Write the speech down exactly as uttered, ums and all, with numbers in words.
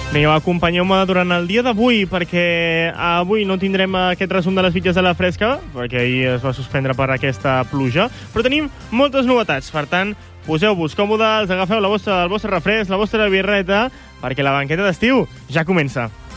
Vinga, acompanyeu-me durant el dia d'avui, perquè avui no tindrem aquest resum de les Bitlles de la Fresca, perquè ahir es va suspendre per aquesta pluja, però tenim moltes novetats. Per tant, poseu-vos còmodes, agafeu la vostra, el vostre refresc, la vostra birreta, perquè la banqueta d'estiu ja comença.